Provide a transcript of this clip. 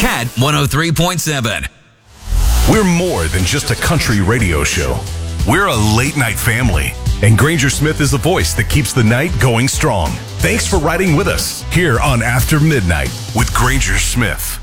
Cat 103.7. We're more than just a country radio show. We're a late night family. And Granger Smith is the voice that keeps the night going strong. Thanks for riding with us here on After Midnight with Granger Smith.